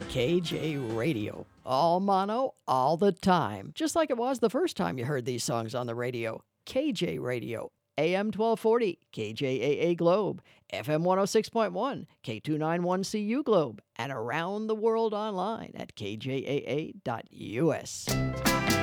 KJ Radio. All mono, all the time. Just like it was the first time you heard these songs on the radio. KJ Radio. AM 1240, KJAA Globe. FM 106.1, K291CU Globe. And around the world online at kjaa.us.